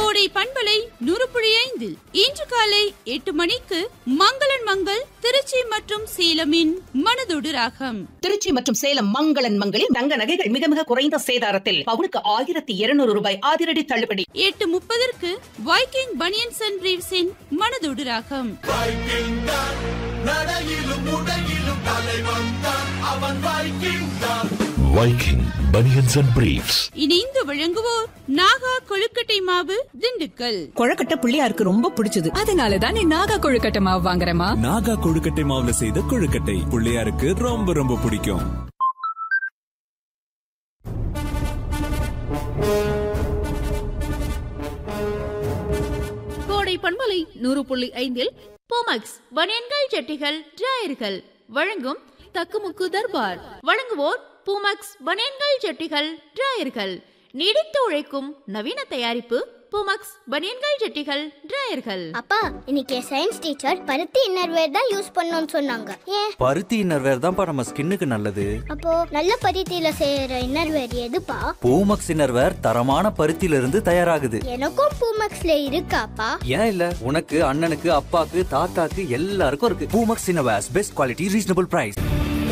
கோடை பண்பலை 100.5 இன்று காலை 8 மணிக்கு மங்களன் மங்கள் திருச்சி மற்றும் சேலமின் மனதோடு ராகம். திருச்சி மற்றும் சேலம் மங்களன் மங்களில் தங்க நகைகள் மிக மிக குறைந்த சேதாரத்தில் பவுனுக்கு 1200 ரூபாய் அதிரடி தள்ளுபடி. 8:30 வைக்கிங் பனியன்ஸ் அண்ட் பிரீவ்ஸின் மனதோடு ராகம். Viking banians and briefs. இணைந்து வழங்குவோர் நாகா கொழுக்கட்டை மாவு, திண்டுக்கல். கொழுக்கட்டை பிள்ளையாருக்கு ரொம்ப பிடிச்சது, அதனாலதான் நீ நாகா கொழுக்கட்டை மாவு வாங்குறமா. நாகா கொழுக்கட்டை மாவுல செய்த கொழுக்கட்டை பிள்ளையாருக்கு ரொம்ப ரொம்ப பிடிக்கும். கோடை பண்பலை 100.5 போமக்ஸ் பனியன்கள் ஜட்டிகள் டிராயர்கள் வழங்கும் தக்குமுக்கு தர்பார். வழங்குவோர் பூமக்ஸ் பனியன்கள் ஜட்டிகள் டிராயர்கள். நீடித்து உழைக்கும் நவீன தயாரிப்பு பூமக்ஸ் பனியன்கள் ஜட்டிகள் டிராயர்கள். அப்பா, இன்னைக்கு சயின்ஸ் டீச்சர் பருத்தி இன்னர்வேர் தான் யூஸ் பண்ணணும்னு சொன்னாங்க. ஏன்? பருத்தி இன்னர்வேர் தான்ப்பா நம்ம ஸ்கின்னுக்கு நல்லது. அப்போ நல்ல பருத்தியில செய்யற இன்னர்வேர் எதுப்பா? பூமக்ஸ் இன்னர்வேர் தரமான பருத்தியில இருந்து தயாராகுது. எனக்கும் பூமக்ஸ்ல இருக்காப்பா? ஏன் இல்ல, உனக்கு, அண்ணனுக்கு, அப்பாக்கு, தாத்தாக்கு எல்லாருக்கும் இருக்கு. Poomex innerwears, best quality, reasonable price.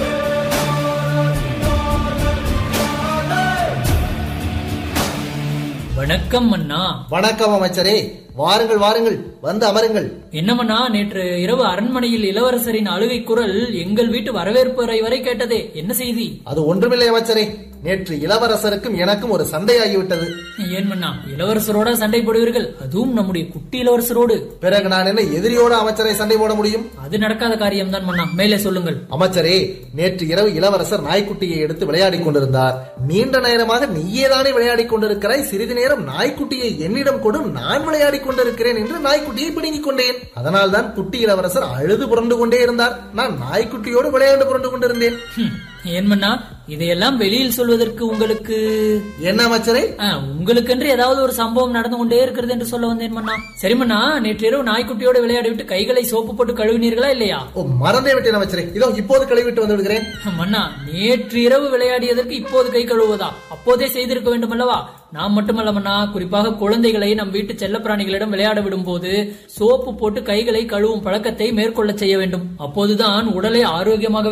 வணக்கம் அண்ணா. வணக்கம் அமைச்சரே, வாருங்கள் வாருங்கள், வந்து அமருங்கள். என்னமண்ணா, நேற்று இரவு அரண்மனையில் இளவரசரின் அழுகை குரல் எங்கள் வீட்டு வரவேற்பு அறை வரை கேட்டதே, என்ன செய்தி? அது ஒன்றுமில்லை அமைச்சரே, நேற்று இளவரசருக்கும் எனக்கும் ஒரு சண்டையாகிவிட்டது. ஏன் மன்னா, இளவரசரோட சண்டை போடுவீர்கள், அதுவும் நம்முடைய குட்டி இளவரசரோடு? பிறகு நான் என்ன எதிரியோட அமைச்சரை சண்டை போட முடியும்? அது நடக்காத காரியம் தான் மன்னா, மேலே சொல்லுங்கள். அமைச்சரே, நேற்று இரவு இளவரசர் நாய்க்குட்டியை எடுத்து விளையாடிக் கொண்டிருந்தார். நீண்ட நேரமாக நீயேதானே விளையாடிக் கொண்டிருக்கிறாய், சிறிது நேரம் நாய்க்குட்டியை என்னிடம் கொடு, நான் விளையாடிக் கொண்டிருக்கிறேன் என்று நாய்க்குட்டியை பிடுங்கிக் கொண்டேன். அதனால் தான் குட்டி இளவரசர் அழுது புரண்டு கொண்டே இருந்தார். நான் நாய்க்குட்டியோடு விளையாண்டு புரண்டு கொண்டிருந்தேன். ஏன் மன்னா, இதையெல்லாம் வெளியில் சொல்வதற்கு உங்களுக்கு என்ன அமைச்சரே? உங்களுக்கென்று ஏதாவது ஒரு சம்பவம் நடந்து கொண்டே இருக்கிறது என்று சொல்ல வந்தேன் மன்னா. சரி மன்னா, நேற்று இரவு நாய்க்குட்டியோடு விளையாடி விட்டு கைகளை சோப்பு போட்டு கழுவினீர்களா இல்லையா? மறந்தே விட்டேன் அமைச்சரே, இதோ இப்போது கழுவிட்டு வந்து விடுகிறேன். மன்னா, நேற்று இரவு விளையாடியதற்கு இப்போது கை கழுவுவதா? அப்போதே செய்திருக்க வேண்டும் அல்லவா? நாம் மட்டுமல்ல மன்னா, குறிப்பாக குழந்தைகளை நம் வீட்டு செல்ல பிராணிகளிடம் விளையாட விடும் போது சோப்பு போட்டு கைகளை கழுவும் பழக்கத்தை மேற்கொள்ள செய்ய வேண்டும். அப்போதுதான் உடலை ஆரோக்கியமாக